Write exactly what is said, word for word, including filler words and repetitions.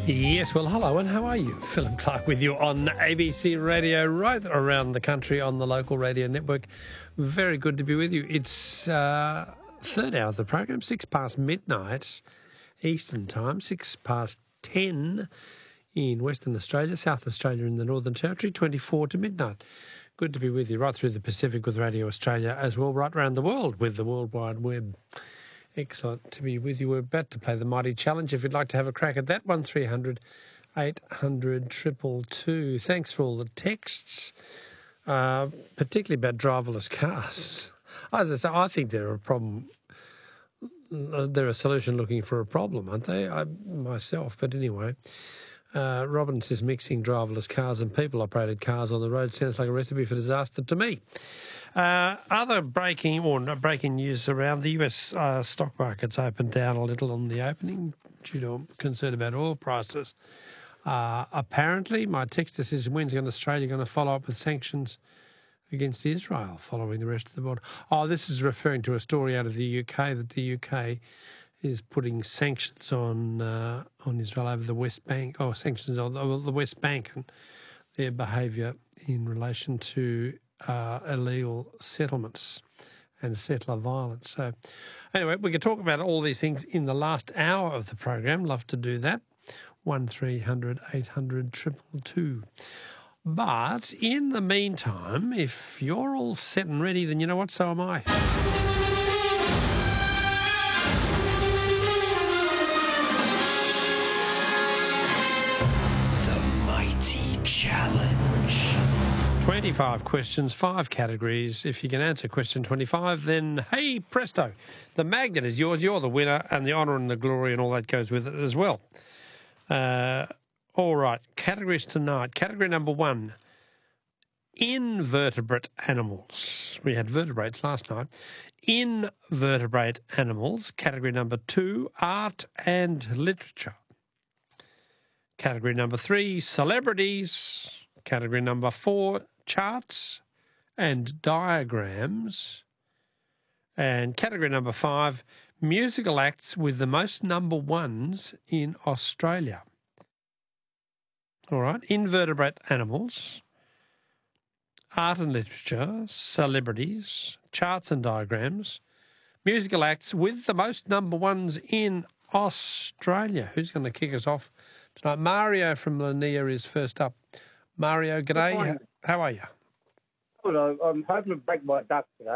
Yes, well, hello, and how are you? Philip Clark with you on A B C Radio, right around the country on the local radio network. Very good to be with you. It's uh, third hour of the program, six past midnight Eastern Time, six past ten in Western Australia, South Australia in the Northern Territory, twenty-four to midnight. Good to be with you right through the Pacific with Radio Australia as well, right around the world with the World Wide Web. Excellent to be with you. We're about to play the Mighty Challenge. If you'd like to have a crack at that, one three hundred eight hundred two two two. Thanks for all the texts, uh, particularly about driverless cars. As I say, I think they're a problem. They're a solution looking for a problem, aren't they? I, myself, but anyway. Uh, Robin says mixing driverless cars and people-operated cars on the road sounds like a recipe for disaster to me. Uh, other breaking or not breaking news around the U S uh, stock markets opened down a little on the opening due to concern about oil prices. Uh, apparently, my texter says, when's Australia going to follow up with sanctions against Israel following the rest of the world? Oh, this is referring to a story out of the U K that the U K is putting sanctions on uh, on Israel over the West Bank, or sanctions on the, the West Bank and their behaviour in relation to uh, illegal settlements and settler violence. So anyway, we can talk about all these things in the last hour of the program. Love to do that. one three hundred eight hundred two two two. But in the meantime, if you're all set and ready, then you know what, so am I. Challenge. twenty-five questions, five categories. If you can answer question twenty-five, then hey, presto, the magnet is yours. You're the winner, and the honour and the glory and all that goes with it as well. Uh, all right, categories tonight. Category number one, invertebrate animals. We had vertebrates last night. Invertebrate animals. Category number two, art and literature. Category number three, celebrities. Category number four, charts and diagrams. And category number five, musical acts with the most number ones in Australia. All right, invertebrate animals, art and literature, celebrities, charts and diagrams, musical acts with the most number ones in Australia. Who's going to kick us off tonight? Mario from Lanier is first up. Mario, g'day. How are you? Good. I'm hoping to break my duck today.